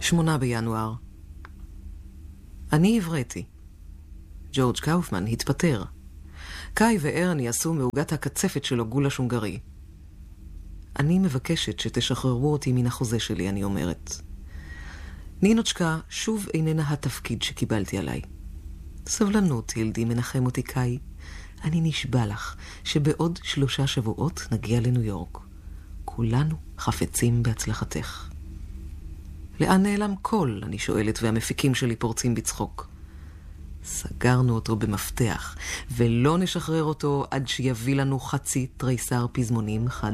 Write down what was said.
8 בינואר. אני הבראתי. ג'ורג' קאופמן התפטר. קאי וארני עשו מעוגת הקצפת שלו גולש הונגרי. אני מבקשת שתשחררו אותי מן החוזה שלי, אני אומרת. נינוצ'קה שוב איננה התפקיד שקיבלתי עליי. סבלנות, ילדי, מנחם אותי קאי. אני נשבע לך שבעוד 3 שבועות נגיע לניו יורק. כולנו חפצים בהצלחתך. לאן נעלם קול? אני שואלת, והמפיקים שלי פורצים בצחוק. סגרנו אותו במפתח, ולא נשחרר אותו עד שיביא לנו חצי תריסר פזמונים חד